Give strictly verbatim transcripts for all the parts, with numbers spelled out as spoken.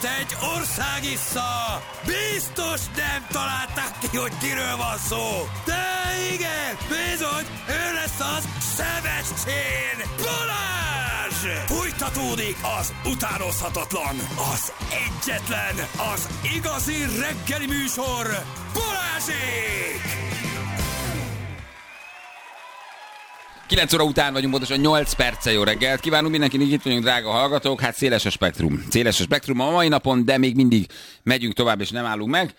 Egy ország issza! Biztos nem találták ki, hogy kiről van szó! De igen, bizony, ő lesz az Szevestjén Balázs! Fújtatódik az utánozhatatlan, az egyetlen, az igazi reggeli műsor, Balázsék! kilenc óra után vagyunk, pontosan nyolc perccel jó reggelt. Kívánunk mindenkinek, itt vagyunk, drága hallgatók. Hát széles a spektrum. Széles a spektrum a mai napon, de még mindig megyünk tovább, és nem állunk meg.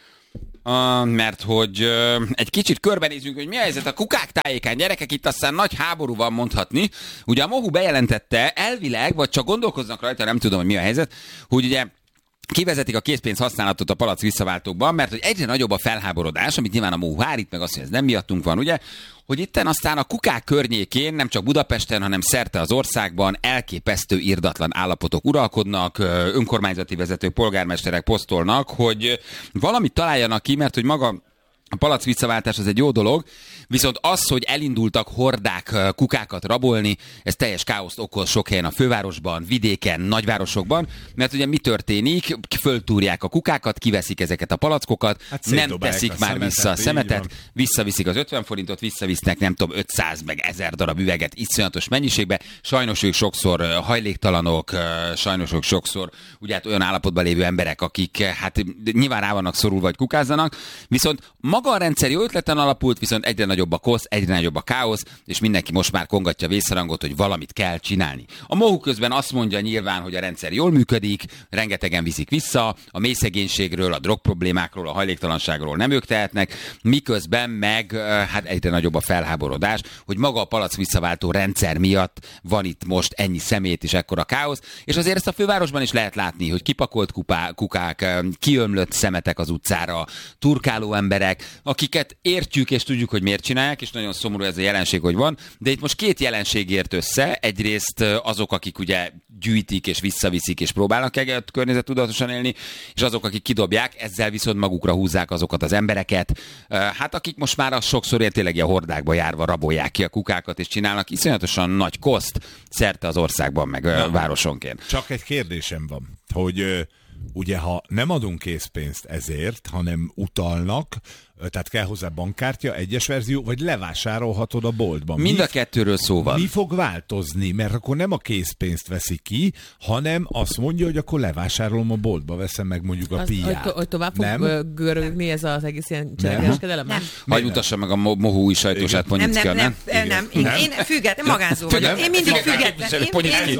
Uh, mert hogy uh, egy kicsit körbenézünk, hogy mi a helyzet a kukák tájékán. Gyerekek, itt aztán nagy háború van mondhatni. Ugye a Mohu bejelentette elvileg, vagy csak gondolkoznak rajta, nem tudom, hogy mi a helyzet, hogy ugye kivezetik a készpénz használatot a palack visszaváltókban, mert hogy egyre nagyobb a felháborodás, amit nyilván a Mohu hárít, meg azt, hogy ez nem miattunk van, ugye, hogy itten aztán a kukák környékén, nem csak Budapesten, hanem szerte az országban elképesztő irdatlan állapotok uralkodnak, önkormányzati vezetők, polgármesterek posztolnak, hogy valamit találjanak ki, mert hogy maga a palack visszaváltás az egy jó dolog, viszont az, hogy elindultak hordák kukákat rabolni, ez teljes káoszt okoz sok helyen a fővárosban, vidéken, nagyvárosokban, mert ugye mi történik? Föltúrják a kukákat, kiveszik ezeket a palackokat, hát nem teszik már szemetet, vissza a szemetet, visszaviszik az ötven forintot, visszavisznek nem tudom ötszáz meg ezer darab üveget iszonyatos mennyiségbe. Sajnos ők sokszor hajléktalanok, sajnos ők sokszor ugye hát olyan állapotban lévő emberek, akik hát nyilván rá vannak szorulva, vagy kukázzanak, viszont maga a rendszer jó ötleten alapult, viszont egyre nagyobb a kosz, egyre nagyobb a káosz, és mindenki most már kongatja a vészharangot, hogy valamit kell csinálni. A Mohu közben azt mondja nyilván, hogy a rendszer jól működik, rengetegen viszik vissza, a mélyszegénységről, a drogproblémákról, a hajléktalanságról nem ők tehetnek, miközben meg hát egyre nagyobb a felháborodás, hogy maga a palack visszaváltó rendszer miatt van itt most ennyi szemét és ekkora káosz, és azért ezt a fővárosban is lehet látni, hogy kipakolt kupá, kukák, kiömlött szemetek az utcára, turkáló emberek, akiket értjük és tudjuk, hogy miért csinálják, és nagyon szomorú ez a jelenség, hogy van, de itt most két jelenség ért össze, egyrészt azok, akik ugye gyűjtik és visszaviszik és próbálnak egy környezettudatosan élni, és azok, akik kidobják, ezzel viszont magukra húzzák azokat az embereket, hát akik most már az sokszor ilyen tényleg a hordákba járva rabolják ki a kukákat, és csinálnak iszonyatosan nagy koszt szerte az országban, meg Na, városonként. Csak egy kérdésem van, hogy ugye ha nem adunk készpénzt ezért, hanem utalnak, tehát kell hozzá bankkártya, egyes verzió, vagy levásárolhatod a boltban. Mind mi, a kettőről szó van. Mi fog változni? Mert akkor nem a készpénzt veszi ki, hanem azt mondja, hogy akkor levásárolom a boltba, veszem meg mondjuk a piát. Hogy, hogy tovább fog nem? görögni ez az egész ilyen cserekereskedelem? Nem. Hagy mutassa meg a Mohu új sajtósát, Ponyicki, nem? Nem, nem, nem. Én, én független, magánzó vagyok. Én mindig független. Ponyicki.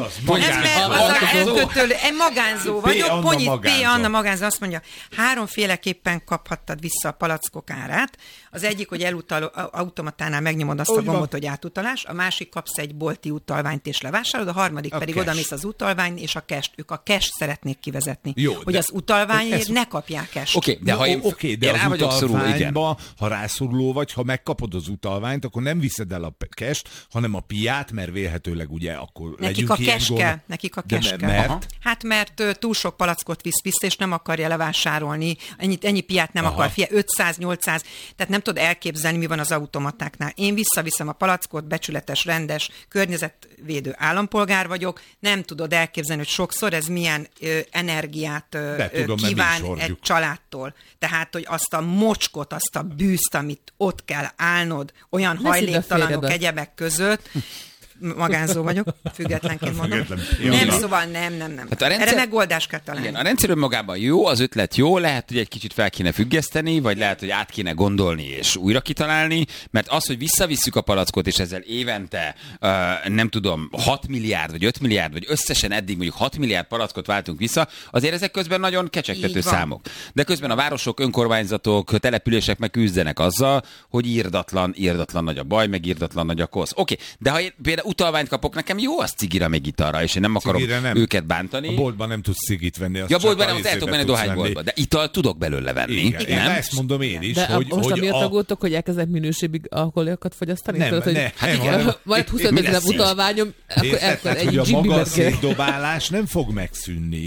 Én magánzó vagyok. P. Anna magánzó azt mondja, háromféleképpen kaphattad vissza a palackok árát. Az egyik, hogy elutaló automatánál megnyomod azt a gombot, hogy átutalás, a másik kapsz egy bolti utalványt és levásárolod, a harmadik a pedig cash. Odamész az utalvány és a cash. Ők a cash szeretnék kivezetni. Jó, hogy az utalványért ez... ne kapják cash. Oké, okay, de ha én, no, okay, de én az utalványba, ha rászoruló vagy, ha megkapod az utalványt, akkor nem viszed el a cash, hanem a piát, mert vélhetőleg ugye akkor nekik a cash kell, nekik a cash kell. Mert? Hát mert túl sok palackot visz vissza, és nem akarja levásárolni, ennyi, ennyi piát nem Aha. akar, fia, ötszáz-nyolcszáz, tehát nem tud elképzelni, mi van az automatáknál. Én visszaviszem a palackot, becsületes, rendes, környezetvédő állampolgár vagyok, nem tudod elképzelni, hogy sokszor ez milyen ö, energiát ö, tudom, kíván egy családtól. Tehát, hogy azt a mocskot, azt a bűzt, amit ott kell állnod, olyan ne hajléktalanok egyebek között, magánzó vagyok, függetlenként mondom. Független. Nem, szóval nem, nem, nem. Hát rendszer... Erre megoldást kell találni. Igen, a rendszer önmagában jó, az ötlet jó, lehet, hogy egy kicsit fel kéne függeszteni, vagy lehet, hogy át kéne gondolni és újra kitalálni, mert az, hogy visszavisszük a palackot, és ezzel évente, uh, nem tudom, hat milliárd, vagy öt milliárd, vagy összesen eddig mondjuk hat milliárd palackot váltunk vissza, azért ezek közben nagyon kecsegtető számok. De közben a városok, önkormányzatok, települések meg küzdenek azzal, hogy írdatlan, írdatlan nagy a baj, meg írdatlan nagy a kosz. Oké, okay, de ha én például utalványt kapok, nekem jó az cigira meg italra, és én nem akarom nem. őket bántani. A boltban nem tudsz cigit venni. Ja, a boltban nem, el tudok menni dohányboltba, de ital tudok belőle venni. Igen, igen. Nem? Ezt mondom én is. De hogy, most hogy amiatt a... aggódtok, hogy elkezdek minőségi alkoholiakat fogyasztani? Nem, tudod, hogy ne, hát nem, igen, majd huszonöt ezer utalványom, akkor elkel egy gymbe maga székdobálás nem fog megszűnni.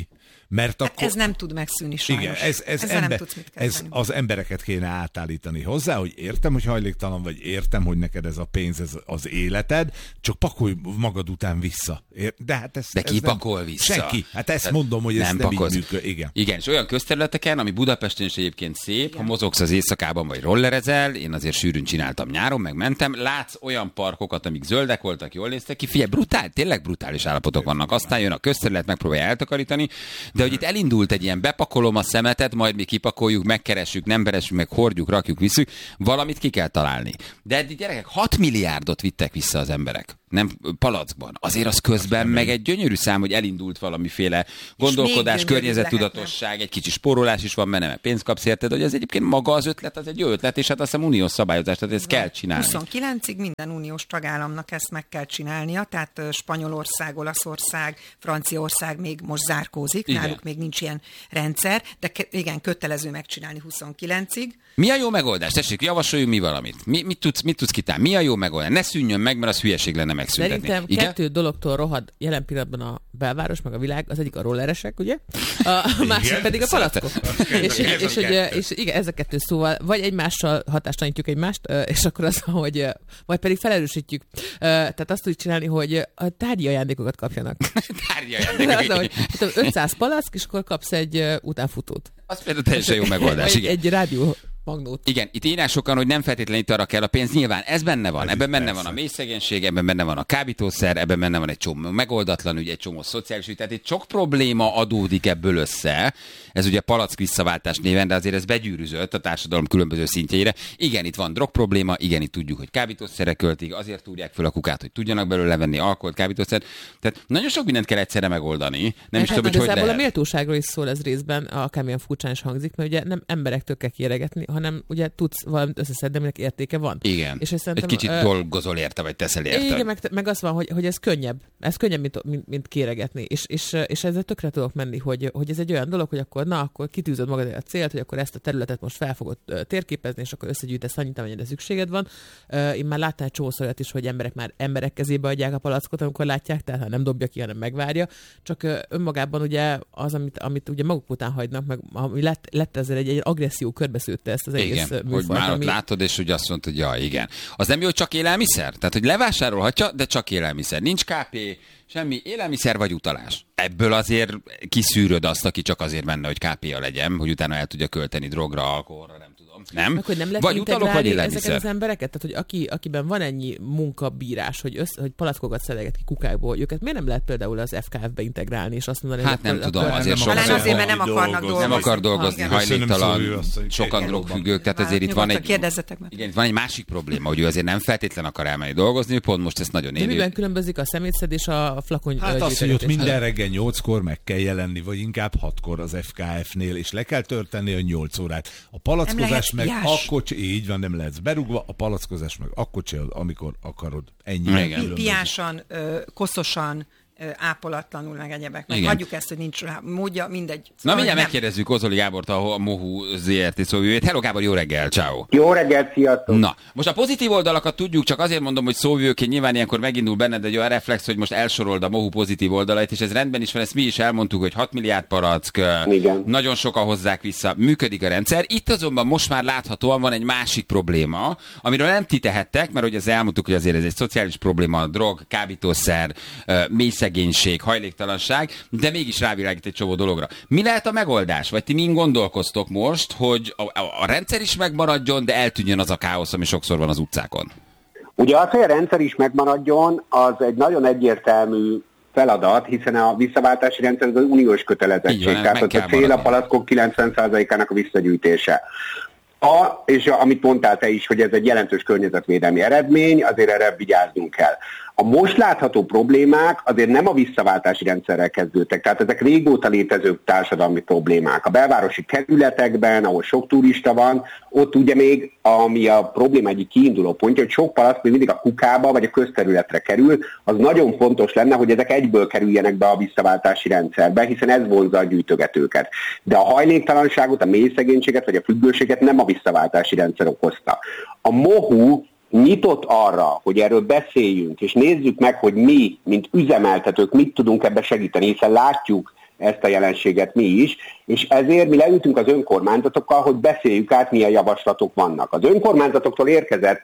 Mert hát akkor... ez nem tud megszűnni sajnos. Igen, ez, ez, Ezzel ember, nem tudsz mit ez az embereket kéne átállítani hozzá, hogy értem, hogy hajléktalan vagy, értem, hogy neked ez a pénz, ez az életed, csak pakolj magad után vissza. De hát ez, De ki ez pakol nem, vissza? Senki. Hát ezt Tehát mondom, hogy ez nem, nem így működik. Igen. Igen, és olyan közterületeken, ami Budapesten is egyébként szép, igen. Ha mozogsz az éjszakában vagy rollerezel, én azért sűrűn csináltam nyáron, meg mentem, látsz olyan parkokat, amik zöldek voltak, jól néztek ki, figyelj, brutál, tényleg brutális állapotok vannak. Aztán jön a közterület, megpróbálja eltakarítani, de hogy itt elindult egy ilyen bepakolom a szemetet, majd mi kipakoljuk, megkeressük, nem beresünk, meg hordjuk, rakjuk, visszük, valamit ki kell találni. De eddig gyerekek hat milliárdot vittek vissza az emberek. Nem palackban. Azért az közben meg egy gyönyörű szám, hogy elindult valamiféle gondolkodás, környezettudatosság, egy kicsi spórolás is van benne, mert pénzt kapsz érted, hogy ez egyébként maga az ötlet, az egy jó ötlet, és hát azt hiszem uniós szabályozás, tehát ezt kell csinálni. huszonkilencig minden uniós tagállamnak ezt meg kell csinálnia, tehát Spanyolország, Olaszország, Franciaország még most zárkózik, igen. Náluk még nincs ilyen rendszer, de ke- igen, kötelező megcsinálni huszonkilencig. Mi a jó megoldás? Tessék, javasoljunk mi valamit. Mi, mit, tudsz, mit tudsz kitálni? Mi a jó megoldás? Ne szűnjön meg, mert az hülyeség lenne megszüntetni. Szerintem igen? kettő dologtól rohad jelen pillanatban a belváros, meg a világ. Az egyik a rolleresek, ugye? A másik igen? pedig a palackok. és, és, és, hogy, és igen, ez a kettő szóval, vagy egymással hatástalanítjuk egymást, és akkor az, hogy vagy pedig felerősítjük. Tehát azt tudjuk csinálni, hogy a tárgyi ajándékokat kapjanak. Tárgyi ajándékokat. Az, hogy ötszáz palack, és akkor kapsz egy utánfutót. Az például teljesen jó megoldás. Egy, egy rádió magnót. Igen, itt írás sokan, hogy nem feltétlenül itt arra kell a pénz. Nyilván ez benne van. Ez ebben benne persze. Van a mély szegénység, ebben benne van a kábítószer, ebben benne van egy csomó megoldatlan ügy, egy csomó szociális ügy. Tehát itt sok probléma adódik ebből össze. Ez ugye palack visszaváltás néven, de azért ez begyűrűzött a társadalom különböző szintjeire. Igen, itt van drog probléma, igen, itt tudjuk, hogy kábítószerre költik, azért túrják föl a kukát, hogy tudjanak belőle venni alkoholt, kábítószer. Tehát nagyon sok mindent kell egyszerre megoldani. Nem is hát tudom, hogy hogy lehet. A méltóságról is szól ez részben, akármilyen furcsán is hangzik, mert ugye nem emberektől kell kiregetni, hanem ugye tudsz valamit összeszedni, aminek értéke van. Igen. És egy kicsit uh, dolgozol érte, vagy teszel érte. Igen, meg, meg az van, hogy, hogy ez könnyebb. Ez könnyebb, mint, mint, mint kéregetni. És, és, és ezzel tökre tudok menni, hogy, hogy ez egy olyan dolog, hogy akkor na, akkor kitűzöd magad a célt, hogy akkor ezt a területet most fel fogod térképezni, és akkor összegyűjtesz annyit, amennyire szükséged van. Uh, én már láttam egy csomószor is, hogy emberek már emberek kezébe adják a palackot, amikor látják, tehát ha nem dobja ki, hanem megvárja. Csak uh, önmagában ugye az, amit, amit ugye maguk után hagynak, meg ami lett, lett ezzel egy, egy agresszió körbeszőtte ezt az egész igen, műfajt. Hogy már ami... ott látod, és hogy azt mondod, hogy ja, igen. Az nem jó, hogy csak élelmiszer? Tehát, hogy levásárolhatja, de csak élelmiszer. Nincs ká pé, semmi élelmiszer vagy utalás. Ebből azért kiszűröd azt, aki csak azért menne, hogy ká pé-ja legyen, hogy utána el tudja költeni drogra, alkoholra, nem tudom. Nem? Meg, hogy nem lehet vagy utalok, vagy élelmiszer. Ezeket az embereket? Tehát, hogy aki, akiben van ennyi munkabírás, hogy, össze, hogy palackokat szeleget ki kukákból, őket miért nem lehet például az ef ká ef-be integrálni, és azt mondani, hát hogy nem akkor, tudom, akkor azért sokan sokan azért, mert nem akarnak dolgozni. Nem akar dolgozni, ha, hajléktalan, sokan drogfüggők, tehát azért itt van egy, igen, itt van egy másik probléma, hogy ő azért nem feltétlen akar elmenni dolgozni, pont most ezt nagyon éli. De miben különbözik a szemétszedés a flakon? Hát azt, hogy ott minden reggel nyolckor meg kell jelenni, vagy inkább hatkor az ef ká ef-nél, és le kell tölteni a nyolc órát. A palackozás meg akkor, így van, nem lehetsz berúgva, a palackozás meg akkor csinálod, amikor akarod. Ennyi. Piásan, koszosan, ápolatlanul, meg egyebek. Meg hagyjuk ezt, hogy nincs rá módja, mindegy. Na mindjárt megkérdezzük Ozoli Gábort, a Mohu zé er té szóvivőjét. Hello Gábor, jó reggel, ciao. Jó reggel, sziasztok. Na, most a pozitív oldalakat tudjuk, csak azért mondom, hogy szóvivőként nyilván ilyenkor megindul benned egy olyan reflex, hogy most elsorold a Mohu pozitív oldalait, és ez rendben is van, ezt mi is elmondtuk, hogy hat milliárd palack, igen. Nagyon sokan hozzák vissza, működik a rendszer. Itt azonban most már láthatóan van egy másik probléma, amiről nem ti tehettek, mert ugye az elmondtuk, hogy azért ez egy szociális probléma, drog, kábítószer, mély szegénység, hajléktalanság, de mégis rávilágít egy csomó dologra. Mi lehet a megoldás? Vagy ti mind gondolkoztok most, hogy a, a, a rendszer is megmaradjon, de eltűnjön az a káosz, ami sokszor van az utcákon? Ugye az, hogy a rendszer is megmaradjon, az egy nagyon egyértelmű feladat, hiszen a visszaváltási rendszer az uniós kötelezettség. Van, tehát a cél a palackok kilencven százalékának a visszagyűjtése. A, és amit mondtál te is, hogy ez egy jelentős környezetvédelmi eredmény, azért erre vigyáznunk kell. A most látható problémák azért nem a visszaváltási rendszerrel kezdődtek, tehát ezek régóta létező társadalmi problémák. A belvárosi kerületekben, ahol sok turista van, ott ugye még, ami a probléma egyik kiinduló pontja, hogy sok palack még mindig a kukába vagy a közterületre kerül, az nagyon fontos lenne, hogy ezek egyből kerüljenek be a visszaváltási rendszerbe, hiszen ez vonzza a gyűjtögetőket. De a hajléktalanságot, a mély szegénységet vagy a függőséget nem a visszaváltási rendszer okozta. A Mohu nyitott arra, hogy erről beszéljünk, és nézzük meg, hogy mi, mint üzemeltetők, mit tudunk ebbe segíteni, hiszen látjuk ezt a jelenséget mi is, és ezért mi leültünk az önkormányzatokkal, hogy beszéljük át, milyen javaslatok vannak. Az önkormányzatoktól érkezett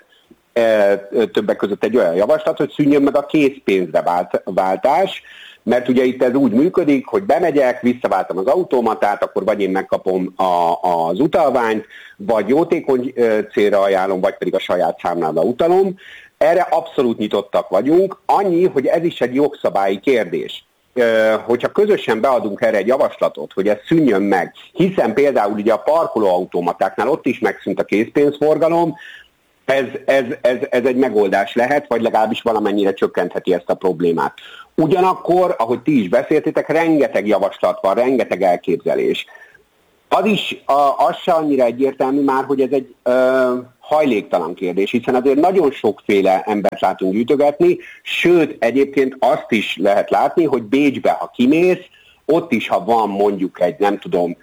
e, többek között egy olyan javaslat, hogy szűnjön meg a készpénzre vált, váltás, mert ugye itt ez úgy működik, hogy bemegyek, visszaváltam az automatát, akkor vagy én megkapom a, az utalványt, vagy jótékony célra ajánlom, vagy pedig a saját számlámra utalom. Erre abszolút nyitottak vagyunk, annyi, hogy ez is egy jogszabályi kérdés. Hogyha közösen beadunk erre egy javaslatot, hogy ez szűnjön meg, hiszen például ugye a parkolóautomatáknál ott is megszűnt a készpénzforgalom, ez, ez, ez, ez egy megoldás lehet, vagy legalábbis valamennyire csökkentheti ezt a problémát. Ugyanakkor, ahogy ti is beszéltétek, rengeteg javaslat van, rengeteg elképzelés. Az is, a, az se annyira egyértelmű már, hogy ez egy ö, hajléktalan kérdés, hiszen azért nagyon sokféle embert látunk gyűjtögetni, sőt, egyébként azt is lehet látni, hogy Bécsbe, ha kimész, ott is, ha van mondjuk egy, nem tudom,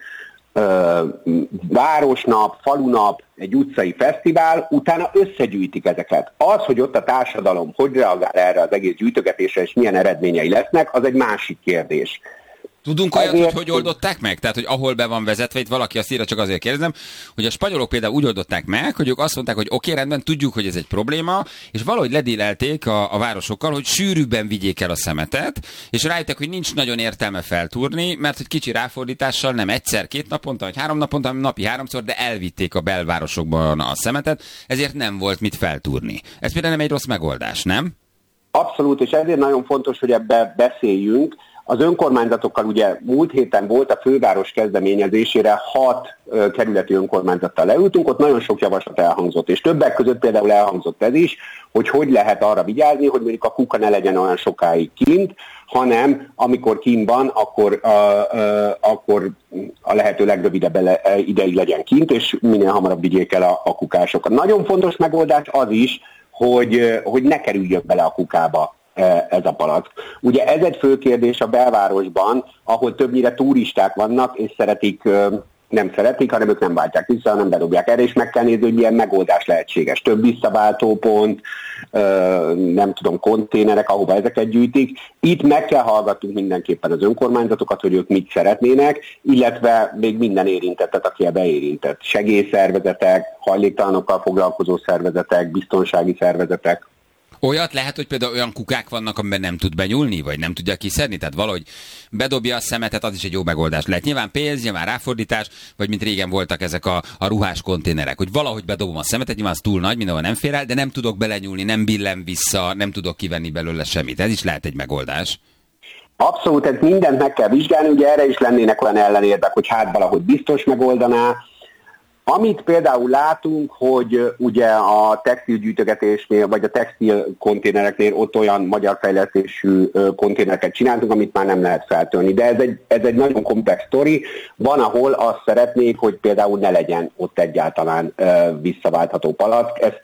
ö, városnap, falunap, egy utcai fesztivál, utána összegyűjtik ezeket. Az, hogy ott a társadalom hogy reagál erre az egész gyűjtögetésre, és milyen eredményei lesznek, az egy másik kérdés. Tudunk olyat, hogy hogy oldották meg? Tehát, hogy ahol be van vezetve, itt valaki azt írja, csak azért kérdezem, hogy a spanyolok például úgy oldották meg, hogy ők azt mondták, hogy oké, okay, rendben, tudjuk, hogy ez egy probléma, és valahogy ledélelték a, a városokkal, hogy sűrűbben vigyék el a szemetet, és rájöttek, hogy nincs nagyon értelme feltúrni, mert hogy kicsi ráfordítással nem egyszer, két naponta, vagy három naponta, hanem napi háromszor, de elvitték a belvárosokban a szemetet, ezért nem volt mit feltúrni. Ez például nem egy rossz megoldás, nem? Abszolút, és ezért nagyon fontos, hogy ebbe beszéljünk. Az önkormányzatokkal ugye múlt héten volt a főváros kezdeményezésére hat uh, kerületi önkormányzattal leültünk, ott nagyon sok javaslat elhangzott, és többek között például elhangzott ez is, hogy hogy lehet arra vigyázni, hogy mondjuk a kuka ne legyen olyan sokáig kint, hanem amikor kint van, akkor, uh, uh, akkor a lehető legrövidebb ele, ideig legyen kint, és minél hamarabb vigyék el a, a kukásokat. Nagyon fontos megoldás az is, hogy, hogy ne kerüljön bele a kukába ez a palack. Ugye ez egy fő kérdés a belvárosban, ahol többnyire turisták vannak, és szeretik, nem szeretik, hanem ők nem váltják vissza, hanem bedobják erre, és meg kell nézni, hogy milyen megoldás lehetséges. Több visszaváltópont, nem tudom, konténerek, ahova ezeket gyűjtik. Itt meg kell hallgatnunk mindenképpen az önkormányzatokat, hogy ők mit szeretnének, illetve még minden érintettet, aki ebbe érintett. Segélyszervezetek, hajléktalanokkal foglalkozó szervezetek, biztonsági szervezetek. Olyat lehet, hogy például olyan kukák vannak, amiben nem tud benyúlni, vagy nem tudja kiszedni? Tehát valahogy bedobja a szemetet, az is egy jó megoldás lehet. Nyilván pénz, nyilván ráfordítás, vagy mint régen voltak ezek a, a ruhás konténerek, hogy valahogy bedobom a szemetet, nyilván az túl nagy, mindenhol nem fér el, de nem tudok belenyúlni, nem billen vissza, nem tudok kivenni belőle semmit. Ez is lehet egy megoldás. Abszolút, ez mindent meg kell vizsgálni, ugye erre is lennének olyan ellenérvek, hogy hát valahogy biztos megoldaná. Amit például látunk, hogy ugye a textilgyűjtögetésnél, vagy a textil konténereknél ott olyan magyar fejlesztésű konténereket csináltunk, amit már nem lehet feltörni. De ez egy, ez egy nagyon komplex sztori. Van, ahol azt szeretnék, hogy például ne legyen ott egyáltalán visszaváltható palack. Ezt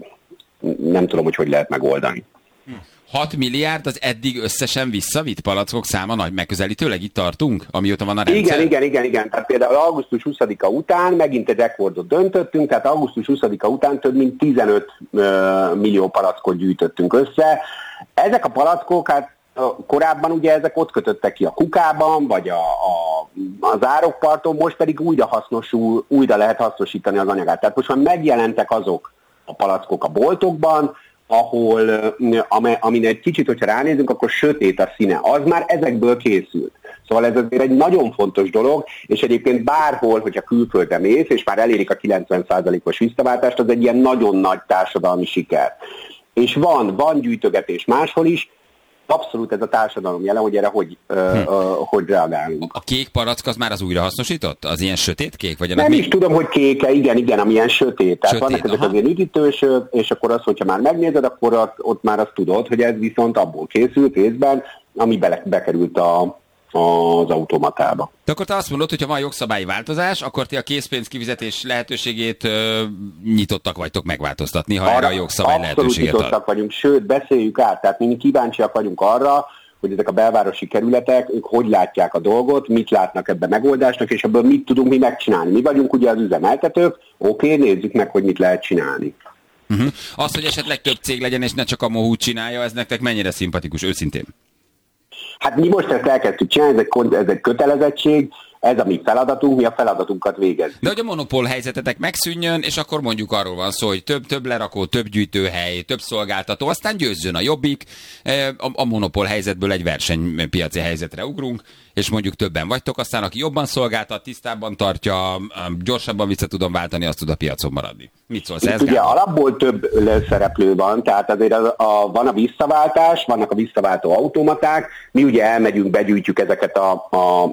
nem tudom, hogy hogy lehet megoldani. hat milliárd az eddig összesen visszavitt palackok száma nagy megközelítőleg, itt tartunk, amióta van a rendszer? Igen, igen, igen, igen. Tehát például augusztus huszadika után megint egy rekordot döntöttünk, tehát augusztus huszadika után több mint tizenöt millió palackot gyűjtöttünk össze. Ezek a palackok, hát korábban ugye ezek ott kötöttek ki a kukában, vagy a, a, az árokparton, most pedig újra hasznosul, újra lehet hasznosítani az anyagát. Tehát most már megjelentek azok a palackok a boltokban, ahol, amin egy kicsit, hogyha ránézünk, akkor sötét a színe. Az már ezekből készült. Szóval ez azért egy nagyon fontos dolog, és egyébként bárhol, hogyha külföldre mész, és már elérik a kilencven százalékos visszaváltást, az egy ilyen nagyon nagy társadalmi siker. És van, van gyűjtögetés máshol is, abszolút ez a társadalom jelen, hogy erre hogy, hm. uh, hogy reagálunk. A kék palack az már az újrahasznosított? Az ilyen sötét kék? Vagy nem mi? is tudom, hogy kéke, igen, igen, amilyen sötét. Tehát sötét, vannak ezek aha. az ilyen üdítősök, és akkor az, hogyha már megnézed, akkor ott, ott már azt tudod, hogy ez viszont abból készült részben, ami bele, bekerült a az automatába. De akkor te azt mondod, hogy ha van jogszabályi változás, akkor ti a készpénz kifizetés lehetőségét ö, nyitottak vagytok megváltoztatni, ha arra, erre a jogszabály lehetőséget ad. Nyitottak vagyunk, sőt, beszéljük át, tehát mi kíváncsiak vagyunk arra, hogy ezek a belvárosi kerületek, ők hogy látják a dolgot, mit látnak ebben megoldásnak, és ebből mit tudunk mi megcsinálni. Mi vagyunk ugye az üzemeltetők, oké, nézzük meg, hogy mit lehet csinálni. Uh-huh. Az, hogy esetleg több cég legyen, és ne csak a Mohút csinálja, ez nektek mennyire szimpatikus, őszintén? Hát mi most ezt elkezdtük csinálni, ez egy, ez egy kötelezettség, ez a mi feladatunk, mi a feladatunkat végezzük. De hogy a monopól helyzetetek megszűnjön, és akkor mondjuk arról van szó, hogy több, több lerakó, több gyűjtőhely, több szolgáltató, aztán győzzön a Jobbik, a, a monopól helyzetből egy versenypiaci helyzetre ugrunk, és mondjuk többen vagytok, aztán aki jobban szolgáltat, tisztábban tartja, gyorsabban vissza tudom váltani, azt tud a piacon maradni. Mit szólsz ez? Ugye alapból több szereplő van, tehát azért a, a, van a visszaváltás, vannak a visszaváltó automaták, mi ugye elmegyünk, begyűjtjük ezeket a, a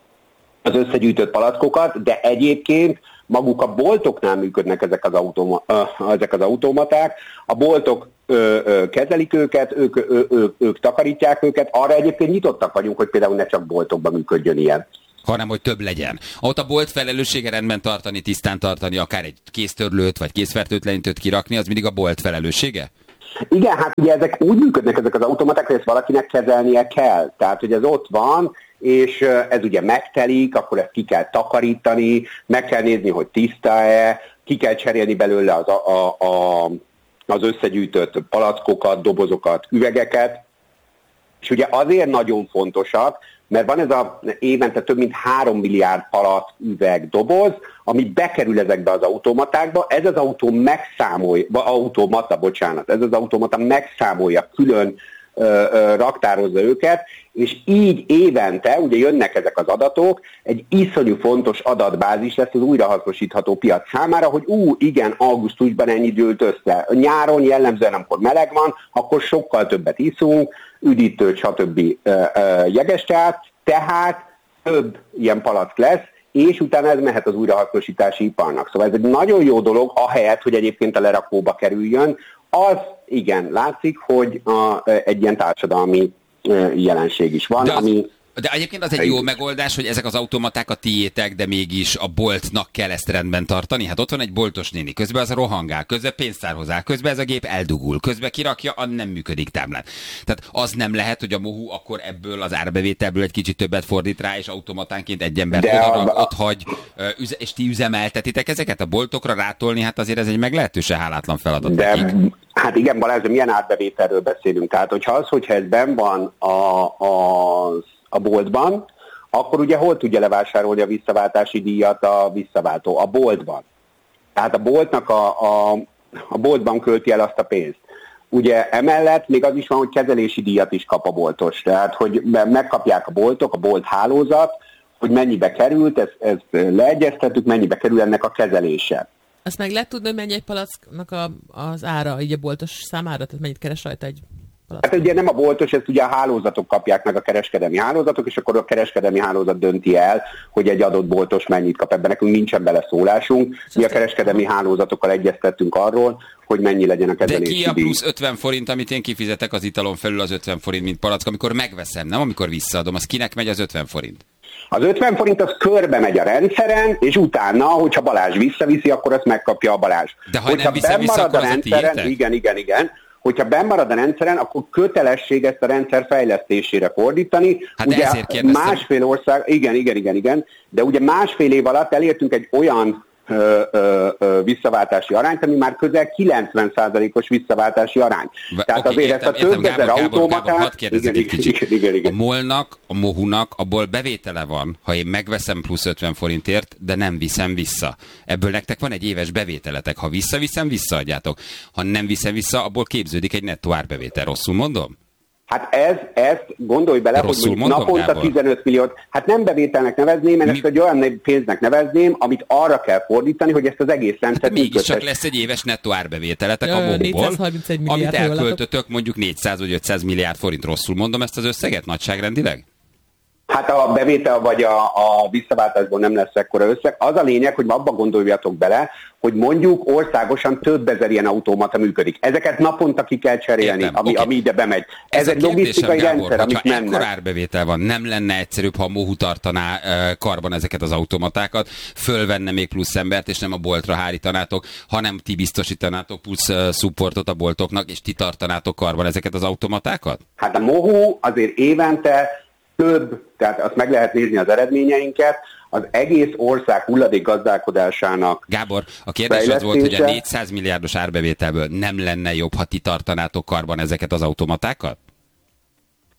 az összegyűjtött palackokat, de egyébként maguk a boltoknál működnek ezek az, automa, ezek az automaták. A boltok ö, ö, kezelik őket, ők, ö, ö, ők takarítják őket, arra egyébként nyitottak vagyunk, hogy például ne csak boltokban működjön ilyen. Hanem, hogy több legyen. Ott a bolt felelőssége rendben tartani, tisztán tartani, akár egy kéztörlőt vagy kézfertőtlenítőt kirakni, az mindig a bolt felelőssége? Igen, hát ugye ezek úgy működnek ezek az automaták, hogy ezt valakinek kezelnie kell. Tehát, hogy ez ott van, és ez ugye megtelik, akkor ezt ki kell takarítani, meg kell nézni, hogy tiszta-e, ki kell cserélni belőle az, a, a, a, az összegyűjtött palackokat, dobozokat, üvegeket. És ugye azért nagyon fontosak, mert van ez a évente több mint három milliárd palack, üveg, doboz, ami bekerül ezekbe az automatákba, ez az autó megszámolja, automata, bocsánat, ez az automata megszámolja, külön ö, ö, raktározza őket, és így évente, ugye jönnek ezek az adatok, egy iszonyú fontos adatbázis lesz az újrahasznosítható piac számára, hogy ú, igen, augusztusban ennyi gyűlt össze. Nyáron jellemzően, amikor meleg van, akkor sokkal többet iszunk, üdítőt, stb. Jegestát, tehát több ilyen palack lesz, és utána ez mehet az újrahasznosítási iparnak. Szóval ez egy nagyon jó dolog, ahelyett, hogy egyébként a lerakóba kerüljön, az igen, látszik, hogy a, egy ilyen társadalmi jelenség is van, de az, ami... De egyébként az egy jó megoldás, hogy ezek az automaták a tiétek, de mégis a boltnak kell ezt rendben tartani. Hát ott van egy boltos néni, közben az rohangál, közben pénztárhoz áll, közben ez a gép eldugul, közben kirakja, a nem működik táblán. Tehát az nem lehet, hogy a mohu akkor ebből az árbevételből egy kicsit többet fordít rá, és automatánként egy embert oda, a... ott hagy, és ti üzemeltetitek ezeket a boltokra rátolni, hát azért ez egy meglehetősen hálátlan feladat. De, nekik. Hát igen, Balázs, de milyen árbevételről beszélünk? Tehát, hogyha az, hogyha ez benn van a, a, a boltban, akkor ugye hol tudja levásárolni a visszaváltási díjat a visszaváltó? A boltban. Tehát a boltnak a, a, a boltban költi el azt a pénzt. Ugye emellett még az is van, hogy kezelési díjat is kap a boltos. Tehát, hogy megkapják a boltok, a bolt hálózat, hogy mennyibe került, ezt, ezt leegyeztetük, mennyibe kerül ennek a kezelése. Azt meg lehet tudni, hogy mennyi egy palacknak a, az ára, így a boltos számára, tehát mennyit keres rajta egy palack? Hát ugye nem a boltos, ezt ugye a hálózatok kapják meg, a kereskedelmi hálózatok, és akkor a kereskedelmi hálózat dönti el, hogy egy adott boltos mennyit kap. Ebben nekünk nincsen beleszólásunk. Mi a kereskedelmi hálózatokkal egyeztettünk arról, hogy mennyi legyen a kezelési díj. De ki a plusz ötven forint, amit én kifizetek az italon felül az ötven forint, mint palack, amikor megveszem, nem amikor visszaadom, az kinek megy az ötven forint? Az ötven forint az körbe megy a rendszeren, és utána, hogyha Balázs visszaviszi, akkor azt megkapja a Balázs. De ha hogyha nem viszem vissza, akkor a rendszeren, az igen, igen, igen. Hogyha bennmarad a rendszeren, akkor kötelesség ezt a rendszer fejlesztésére fordítani. Hát ugye másfél ország, igen, igen, igen, igen, de ugye másfél év alatt elértünk egy olyan Ö, ö, ö, visszaváltási arányt, ami már közel kilencven százalékos visszaváltási arány. Tehát okay, azért értem, ezt a több ezer automatát... Hadd kérdezzek egy kicsit. Igen, igen, igen. A molnak, a mohunak, abból bevétele van, ha én megveszem plusz ötven forintért, de nem viszem vissza. Ebből nektek van egy éves bevételetek. Ha visszaviszem, visszaadjátok. Ha nem viszem vissza, abból képződik egy nettó árbevétel. Rosszul mondom? Hát ez, ezt gondolj bele, rosszul hogy mondom, naponta Gábor? tizenöt milliót, hát nem bevételnek nevezném, mert Mi? ezt egy olyan pénznek nevezném, amit arra kell fordítani, hogy ezt az egész rendszert hát mégiscsak lesz egy éves nettó árbevételetek a mohuból, amit elköltötök mondjuk négyszáz vagy ötszáz milliárd forint. Rosszul mondom ezt az összeget nagyságrendileg? Hát a bevétel vagy a, a visszaváltásból nem lesz ekkora összeg. Az a lényeg, hogy abba gondoljatok bele, hogy mondjuk országosan több ezer ilyen automata működik. Ezeket naponta ki kell cserélni, Értem, ami, okay. ami ide bemegy. Ez, Ez egy logisztikai Gábor, rendszer, amit mennek. Ha ekkor árbevétel van, nem lenne egyszerűbb, ha a mohu tartaná uh, karban ezeket az automatákat, fölvenne még plusz embert, és nem a boltra hárítanátok, hanem ti biztosítanátok plusz uh, supportot a boltoknak, és ti tartanátok karban ezeket az automatákat? Hát a mohu azért évente több, tehát azt meg lehet nézni az eredményeinket, az egész ország hulladékgazdálkodásának. Gábor, a kérdés az volt, hogy a négyszáz milliárdos árbevételből nem lenne jobb, ha ti tartanátok karban ezeket az automatákat?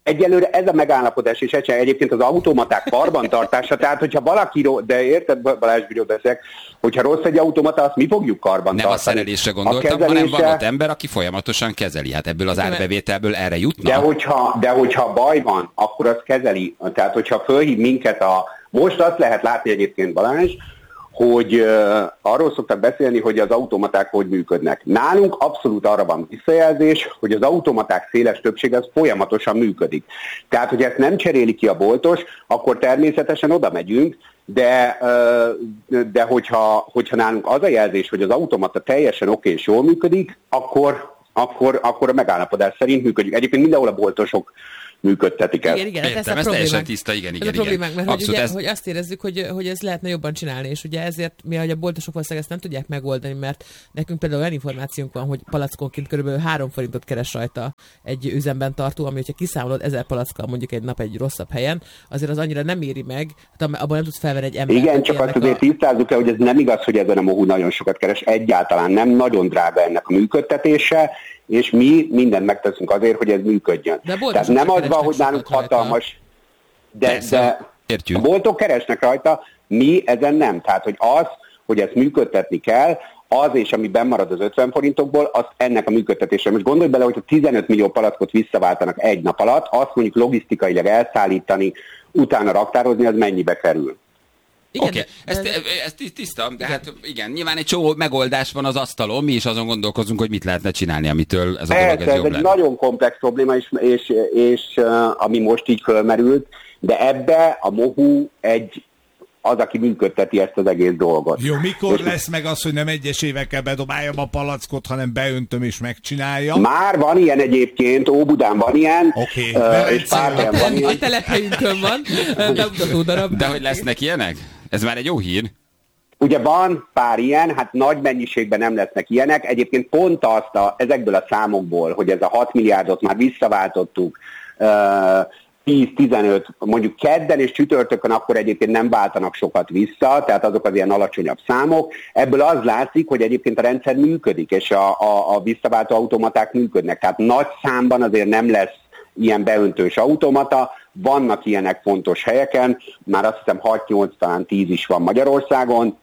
Egyelőre ez a megállapodás is egyébként az automaták karbantartása, tehát hogyha valaki, de érted, Balázs, miről beszélek, hogyha rossz egy automata, azt mi fogjuk karbantartani. Nem a szerelésre gondoltam, a kezelése... hanem van ott ember, aki folyamatosan kezeli. Hát ebből az árbevételből erre jutna. De hogyha, de hogyha baj van, akkor azt kezeli. Tehát hogyha fölhív minket a... Most azt lehet látni egyébként, Balázs, hogy uh, arról szoktak beszélni, hogy az automaták hogy működnek. Nálunk abszolút arra van visszajelzés, hogy az automaták széles többsége az folyamatosan működik. Tehát, hogy ezt nem cseréli ki a boltos, akkor természetesen oda megyünk, de, uh, de hogyha, hogyha nálunk az a jelzés, hogy az automata teljesen oké és jól működik, akkor, akkor, akkor a megállapodás szerint működik. Egyébként mindenhol a boltosok működtetik ezt. Igen, igen, Értem, ez, a ez teljesen tiszta, igen, igen. Ez a problémánk, mert hogy, ugye, ez... hogy azt érezzük, hogy, hogy ez lehetne jobban csinálni, és ugye ezért mi, hogy a boltosok valószínűleg ezt nem tudják megoldani, mert nekünk például olyan információnk van, hogy palackonként körülbelül három forintot keres rajta egy üzemben tartó, ami hogyha kiszámolod ezer palackkal mondjuk egy nap egy rosszabb helyen, azért az annyira nem éri meg, abban nem tudsz felvenni egy embert. Igen, csak azt azért a... tisztázzuk el, hogy ez nem igaz, hogy ezen a mohu nagyon sokat keres, egyáltalán nem, nagyon drága ennek a működtetése, és mi mindent megteszünk azért, hogy ez működjön. Tehát nem az van, hogy nálunk hatalmas, de, de Értjük. A boltok keresnek rajta, mi ezen nem. Tehát, hogy az, hogy ezt működtetni kell, az és ami bennmarad az ötven forintokból, az ennek a működtetésre. Most gondolj bele, hogy tizenöt millió palackot visszaváltanak egy nap alatt, azt mondjuk logisztikailag elszállítani, utána raktározni, az mennyibe kerül. Oké, okay. ez, ez tiszta, de hát igen, nyilván egy csomó megoldás van az asztalon, mi is azon gondolkozunk, hogy mit lehetne csinálni, amitől ez a dolog ez, ez jobb egy lenne. Nagyon komplex probléma, és, és, és uh, ami most így fölmerült, de ebbe a mohu egy az, aki működteti ezt az egész dolgot. Jó, mikor és lesz meg az, hogy nem egyesévekkel bedobáljam a palackot, hanem beöntöm és megcsináljam? Már van ilyen egyébként, Óbudán van ilyen, okay. uh, és pár helyen van ilyen. A telephelyünkön van, bemutató darab. De hogy lesznek ilyenek? Ez már egy jó hír. Ugye van pár ilyen, hát nagy mennyiségben nem lesznek ilyenek. Egyébként pont azt a, ezekből a számokból, hogy ez a hat milliárdot már visszaváltottuk, uh, tíz-tizenöt, mondjuk kedden és csütörtökön akkor egyébként nem váltanak sokat vissza, tehát azok az ilyen alacsonyabb számok. Ebből az látszik, hogy egyébként a rendszer működik, és a, a, a visszaváltó automaták működnek. Tehát nagy számban azért nem lesz ilyen beöntős automata, vannak ilyenek fontos helyeken, már azt hiszem hat-nyolc, talán tíz is van Magyarországon,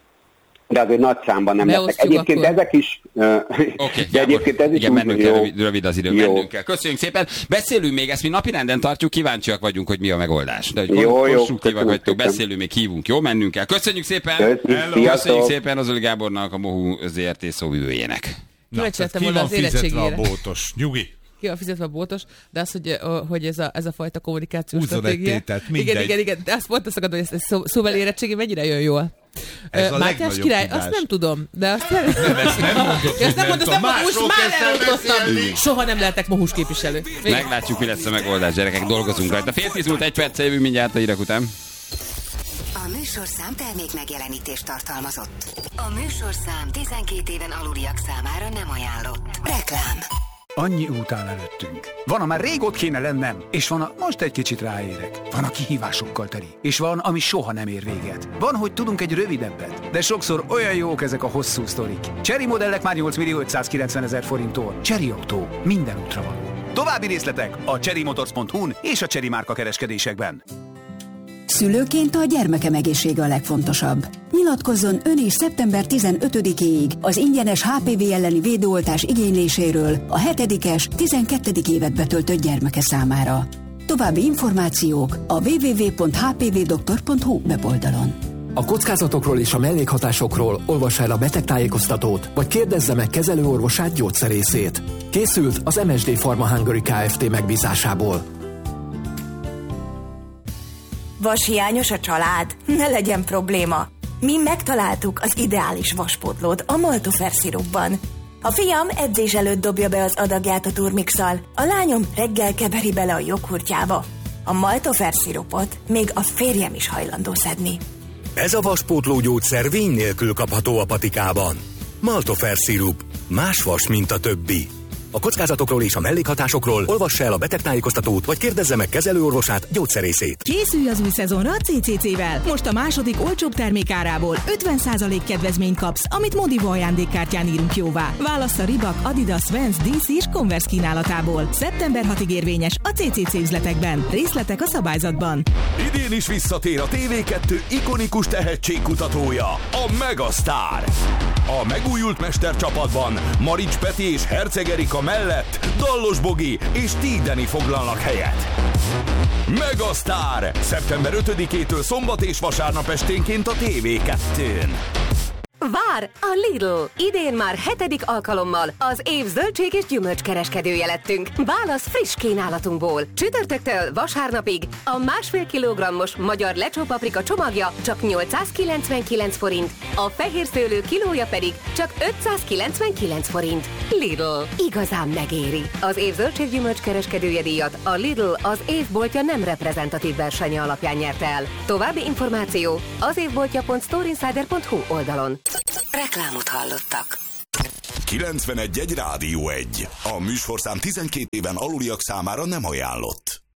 de azért nagy számban nem lesznek. Egyébként akkor. Ezek is... Okay, de egyébként ez is igen, mennünk kell, rövid, rövid az idő, jó. Mennünk kell. Köszönjük szépen. Beszélünk még, ezt mi napirenden tartjuk, kíváncsiak vagyunk, hogy mi a megoldás. De hogy jó, jó. Vagytok, beszélünk, még hívunk, jó? Mennünk kell. Köszönjük szépen! Köszönjük, Köszönjük szépen az Zoli Gábornak, a Mohu zé er té szóvivőjének. Na, ki van fizetve a bótos? Nyugi! Ki van fizetve a bótos, de az, hogy, hogy ez, a, ez a fajta kommunikációs Húzzon stratégia. Tételt, igen, igen, igen, de azt pont azt akadom, hogy ez, ez szó, szóval érettségi mennyire jön jól. Ez a Mátyás király, tudás. Azt nem tudom, de azt nem, nem, ezt nem mondod, ezt nem mondod, nem mondod, most már elrontottam. beszélni. Soha nem lehetek mohus képviselő. Még. Meglátjuk, mi lesz a megoldás, gyerekek, dolgozunk rajta. Fél tíz múlt egy perccel jövünk mindjárt a hírek után. A műsorszám termék megjelenítést tartalmazott. A műsorszám tizenkét éven aluliak számára nem ajánlott. Reklám. Annyi út áll előttünk. Van, amár rég ott kéne lennem, és van, a most egy kicsit ráérek. Van, a kihívásokkal teli, és van, ami soha nem ér véget. Van, hogy tudunk egy rövidebbet, de sokszor olyan jók ezek a hosszú sztorik. Chery modellek már nyolc millió ötszázkilencven ezer forinttól. Chery autó, minden útra való. További részletek a chery motors pont hu-n és a Chery márka kereskedésekben. Szülőként a gyermekem egészsége a legfontosabb. Nyilatkozzon ön is szeptember tizenötödikéig az ingyenes há pé vé elleni védőoltás igényléséről a hetedikes, tizenkettedik évet betöltött gyermeke számára. További információk a double-u double-u double-u pont h p v doktor pont h u weboldalon. A kockázatokról és a mellékhatásokról olvassa el a betegtájékoztatót, vagy kérdezze meg kezelőorvosát, gyógyszerészét. Készült az em es dé Pharma Hungary Kft. Megbízásából. Vashiányos a család? Ne legyen probléma. Mi megtaláltuk az ideális vaspótlót a Maltofer szirupban. A fiam edzés előtt dobja be az adagját a turmixal, a lányom reggel keveri bele a joghurtjába. A Maltofer szirupot még a férjem is hajlandó szedni. Ez a vaspótló gyógyszer vény nélkül kapható a patikában. Maltofer szirup. Más vas, mint a többi. A kockázatokról és a mellékhatásokról olvassa el a betegtájékoztatót, vagy kérdezze meg kezelőorvosát, gyógyszerészét. Készülj az új szezonra a cé cé cé-vel. Most a második olcsóbb termékárából ötven százalék kedvezményt kapsz, amit Modivo ajándékkártyán írunk jóvá. Válassz a Reebok, Adidas, Vans, dé cé és Converse kínálatából. szeptember hatodikáig érvényes a cé cé cé üzletekben. Részletek a szabályzatban. Idén is visszatér a té vé kettő ikonikus tehetségkutatója, a Megasztár. A megújult mestercsapatban Marics Peti és Herceg Erika mellett Dallos Bogi és Tídeni foglalnak helyet. Megasztár! szeptember ötödikétől szombat és vasárnap esténként a té vé kettőn. Vár a Lidl! Idén már hetedik alkalommal az év zöldség és gyümölcskereskedője lettünk. Válasz friss kínálatunkból. Csütörtöktől vasárnapig a másfél kilogrammos magyar lecsópaprika csomagja csak nyolcszázkilencvenkilenc forint, a fehér szőlő kilója pedig csak ötszázkilencvenkilenc forint. Lidl. Igazán megéri. Az év zöldség gyümölcskereskedője díjat a Lidl az évboltja nem reprezentatív versenye alapján nyerte el. További információ az évboltja pont storeinsider pont hu oldalon. Reklámot hallottak. kilencvenegy egy Rádió egy. A műsorszám tizenkét éven aluliak számára nem ajánlott.